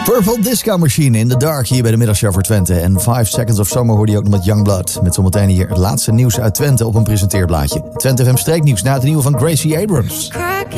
Purple Disco Machine in the Dark hier bij de Middagshow voor Twente. En 5 Seconds of Summer hoorde je ook nog met Youngblood. Met zometeen hier het laatste nieuws uit Twente op een presenteerblaadje. Twente FM streeknieuws na het nieuwe van Gracie Abrams.